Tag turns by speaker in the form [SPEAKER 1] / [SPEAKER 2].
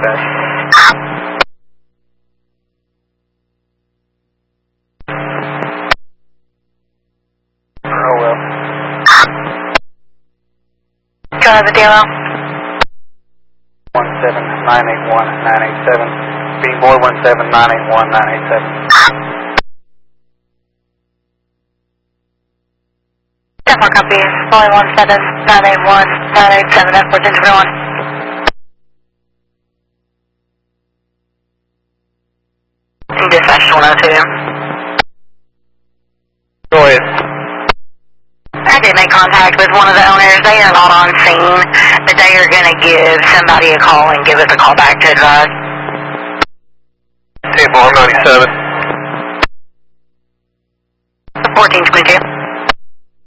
[SPEAKER 1] dispatch. Oh well.
[SPEAKER 2] Go ahead with DLL.
[SPEAKER 1] 17981-987. Being boy 17981-987.
[SPEAKER 2] 10-4 copy. Boy 17981-987. That's 1421. Dispatch 102.
[SPEAKER 1] Go ahead.
[SPEAKER 2] I did make contact with one of the owners. They are not on scene, but they are going to give somebody a call and give us a call back to advise.
[SPEAKER 1] 10-497.
[SPEAKER 2] 1422.